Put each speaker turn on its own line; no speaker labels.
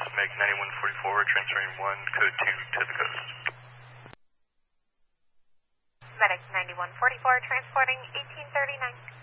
Meg 9144, transferring 1, code 2 to the coast.
Medic 9144, transporting 1839.